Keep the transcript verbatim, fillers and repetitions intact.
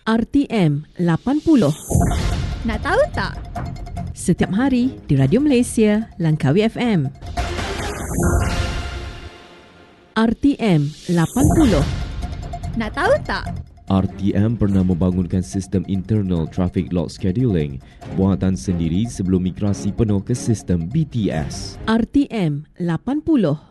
R T M lapan puluh. Nak tahu tak? Setiap hari di Radio Malaysia, Langkawi F M. R T M lapan puluh. Nak tahu tak? R T M pernah membangunkan sistem internal traffic log scheduling buatan sendiri sebelum migrasi penuh ke sistem B T S. R T M lapan puluh.